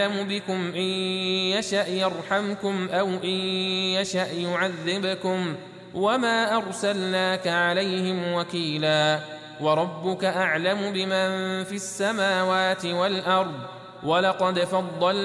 بكم إن يشأ يرحمكم أو إن يشأ يعذبكم وما أرسلناك عليهم وكيلا وربك أعلم بمن في السماوات والأرض ولقد فضلنا